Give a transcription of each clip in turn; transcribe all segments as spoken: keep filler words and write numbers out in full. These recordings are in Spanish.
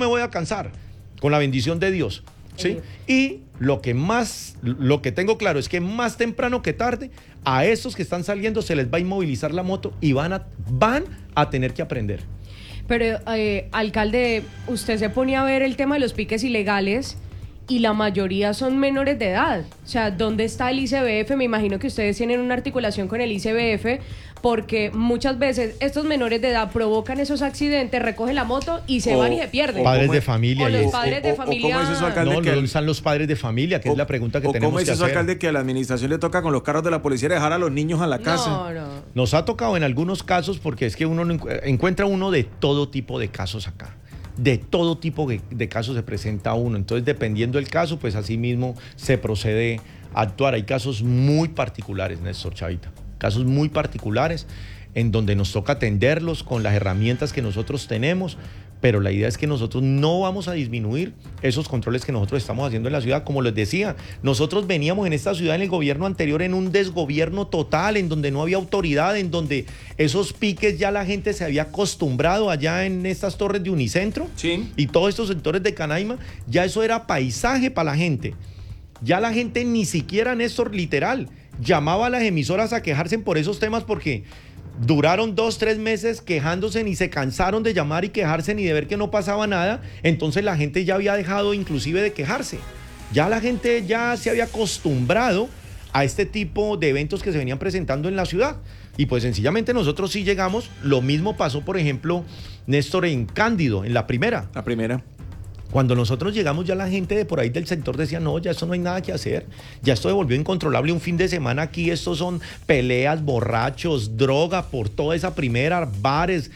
me voy a cansar, con la bendición de Dios, ¿sí? Y lo que más, lo que tengo claro es que más temprano que tarde, a estos que están saliendo se les va a inmovilizar la moto y van a, van a tener que aprender. Pero, eh, alcalde, usted se ponía a ver el tema de los piques ilegales y la mayoría son menores de edad. O sea, ¿dónde está el I C B F? Me imagino que ustedes tienen una articulación con el I C B F, porque muchas veces estos menores de edad provocan esos accidentes, recogen la moto y se o, van y se pierden. Padres de familia. O y los es. padres de o, familia. O, o ¿cómo es eso, alcalde? No, que no están los padres de familia, que o, es la pregunta que o tenemos ¿Cómo es que eso, hacer. alcalde, que a la administración le toca con los carros de la policía dejar a los niños a la casa? No, no. Nos ha tocado en algunos casos, porque es que uno encuentra uno de todo tipo de casos acá. De todo tipo de casos se presenta uno. Entonces, dependiendo del caso, pues así mismo se procede a actuar. Hay casos muy particulares, Néstor, Chavita. Casos muy particulares en donde nos toca atenderlos con las herramientas que nosotros tenemos, pero la idea es que nosotros no vamos a disminuir esos controles que nosotros estamos haciendo en la ciudad. Como les decía, nosotros veníamos en esta ciudad en el gobierno anterior en un desgobierno total, en donde no había autoridad, en donde esos piques ya la gente se había acostumbrado allá en estas torres de Unicentro, sí, y todos estos sectores de Canaima, ya eso era paisaje para la gente. Ya la gente ni siquiera, Néstor, literal, llamaba a las emisoras a quejarse por esos temas, porque duraron dos, tres meses quejándose y se cansaron de llamar y quejarse y de ver que no pasaba nada. Entonces la gente ya había dejado inclusive de quejarse. Ya la gente ya se había acostumbrado a este tipo de eventos que se venían presentando en la ciudad. Y pues sencillamente nosotros sí llegamos. Lo mismo pasó, por ejemplo, Néstor, en Cándido, en la primera. La primera. Cuando nosotros llegamos, ya la gente de por ahí del sector decía, no, ya esto no hay nada que hacer, ya esto se volvió incontrolable un fin de semana aquí, estos son peleas, borrachos, droga por toda esa primera, bares.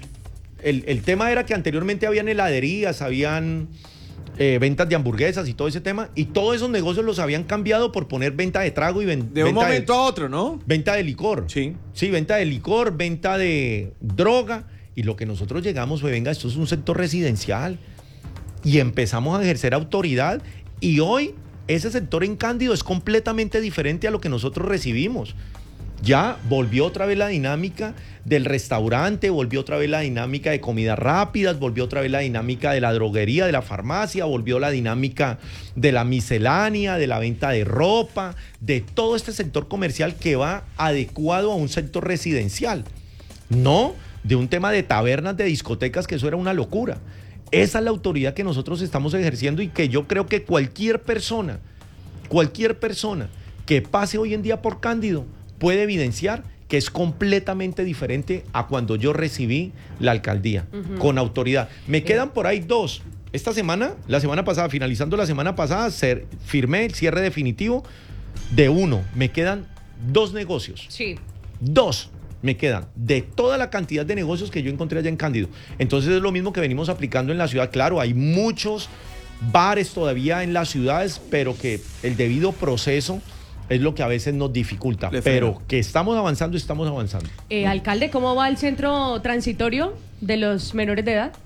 El, el tema era que anteriormente habían heladerías, habían eh, ventas de hamburguesas y todo ese tema, y todos esos negocios los habían cambiado por poner venta de trago y ven, de un venta momento de, a otro, ¿no? Venta de licor. Sí. Sí, venta de licor, venta de droga, y lo que nosotros llegamos fue, venga, esto es un sector residencial. Y empezamos a ejercer autoridad, y hoy ese sector en Cándido es completamente diferente a lo que nosotros recibimos. Ya volvió otra vez la dinámica del restaurante, volvió otra vez la dinámica de comidas rápidas, volvió otra vez la dinámica de la droguería, de la farmacia, volvió la dinámica de la miscelánea, de la venta de ropa, de todo este sector comercial que va adecuado a un sector residencial. No de un tema de tabernas, de discotecas, que eso era una locura. Esa es la autoridad que nosotros estamos ejerciendo, y que yo creo que cualquier persona, cualquier persona que pase hoy en día por Cándido puede evidenciar que es completamente diferente a cuando yo recibí la alcaldía, uh-huh, con autoridad. Me quedan por ahí dos. Esta semana, la semana pasada, finalizando la semana pasada, ser, firmé el cierre definitivo de uno. Me quedan dos negocios. Sí. Dos. Me quedan de toda la cantidad de negocios que yo encontré allá en Cándido. Entonces es lo mismo que venimos aplicando en la ciudad. Claro, hay muchos bares todavía en las ciudades, pero que el debido proceso es lo que a veces nos dificulta. Pero que estamos avanzando, estamos avanzando. Eh, alcalde, ¿cómo va el centro transitorio de los menores de edad?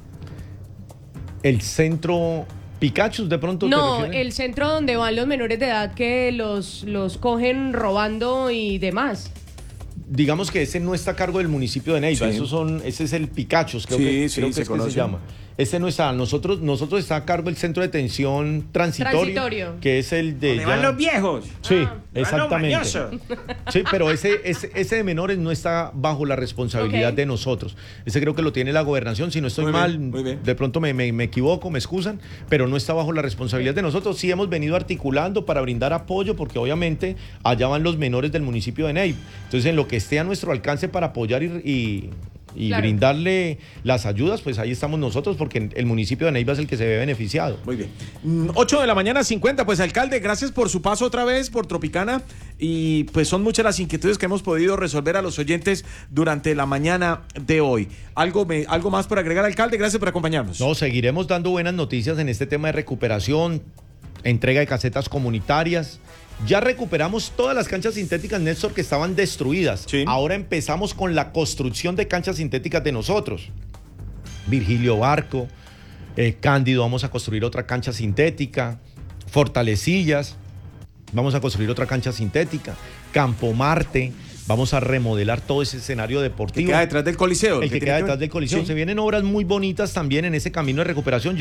El centro Pikachu, de pronto. No, el centro donde van los menores de edad que los, los cogen robando y demás. Digamos que ese no está a cargo del municipio de Neiva, sí. Esos son, ese es el Pikachu, creo sí, que, sí, creo que se es que conoce. se llama. Ese no está, nosotros, nosotros está a cargo el centro de detención transitorio, transitorio. Que es el de... ¿Dónde van los viejos? Sí, ah, exactamente. Sí, pero ese, ese, ese de menores no está bajo la responsabilidad okay. de nosotros. Ese creo que lo tiene la gobernación, si no estoy muy mal, bien, muy bien. De pronto me, me, me equivoco, me excusan, pero no está bajo la responsabilidad de nosotros. Sí hemos venido articulando para brindar apoyo, porque obviamente allá van los menores del municipio de Neiva. Entonces, en lo que esté a nuestro alcance para apoyar y... y y claro. brindarle las ayudas, pues ahí estamos nosotros, porque el municipio de Neiva es el que se ve beneficiado. Muy bien. ocho de la mañana, cincuenta. Pues, alcalde, gracias por su paso otra vez por Tropicana, y pues son muchas las inquietudes que hemos podido resolver a los oyentes durante la mañana de hoy. ¿Algo, me, algo más por agregar, alcalde? Gracias por acompañarnos. No, seguiremos dando buenas noticias en este tema de recuperación, entrega de casetas comunitarias. Ya recuperamos todas las canchas sintéticas, Néstor, que estaban destruidas. Sí. Ahora empezamos con la construcción de canchas sintéticas de nosotros. Virgilio Barco, eh, Cándido, vamos a construir otra cancha sintética. Fortalecillas, vamos a construir otra cancha sintética. Campo Marte, vamos a remodelar todo ese escenario deportivo. El que queda detrás del Coliseo. El, el que, que queda detrás del Coliseo. Sí. Se vienen obras muy bonitas también en ese camino de recuperación.